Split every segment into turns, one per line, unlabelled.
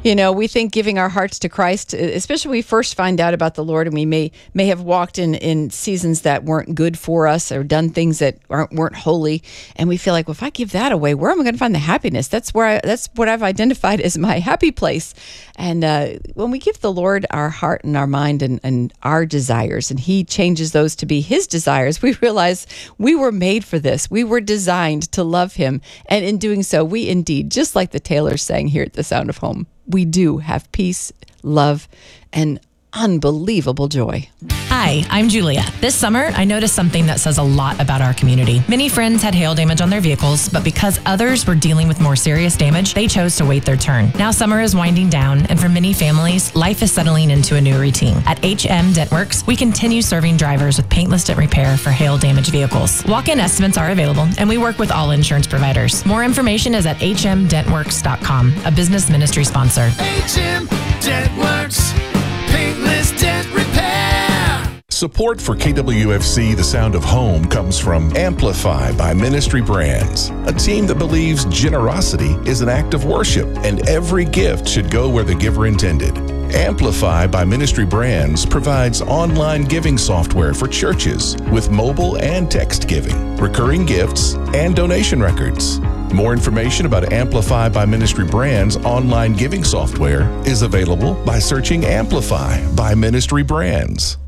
We think giving our hearts to Christ, especially when we first find out about the Lord, and we may have walked in seasons that weren't good for us or done things that weren't holy, and we feel like, well, if I give that away, where am I going to find the happiness? That's what I've identified as my happy place. And when we give the Lord our heart and our mind and our desires, and He changes those to be His desires, we realize we were made for this. We were designed to love Him, and in doing so, we indeed, just like the Taylors sang here at the Sound of Home, we do have peace, love, and unbelievable joy.
Hi, I'm Julia. This summer, I noticed something that says a lot about our community. Many friends had hail damage on their vehicles, but because others were dealing with more serious damage, they chose to wait their turn. Now summer is winding down, and for many families, life is settling into a new routine. At HM DentWorks, we continue serving drivers with paintless dent repair for hail damaged vehicles. Walk-in estimates are available, and we work with all insurance providers. More information is at hmdentworks.com, a business ministry sponsor.
HM DentWorks. Paintless dent repair.
Support for KWFC The Sound of Home comes from Amplify by Ministry Brands, a team that believes generosity is an act of worship and every gift should go where the giver intended. Amplify by Ministry Brands provides online giving software for churches with mobile and text giving, recurring gifts, and donation records. More information about Amplify by Ministry Brands online giving software is available by searching Amplify by Ministry Brands.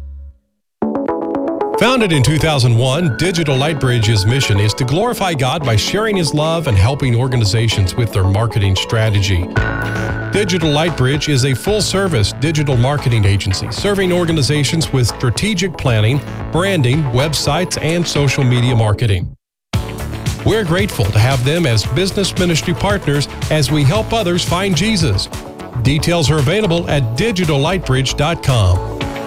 Founded in 2001, Digital Lightbridge's mission is to glorify God by sharing His love and helping organizations with their marketing strategy. Digital Lightbridge is a full-service digital marketing agency serving organizations with strategic planning, branding, websites, and social media marketing. We're grateful to have them as business ministry partners as we help others find Jesus. Details are available at digitallightbridge.com.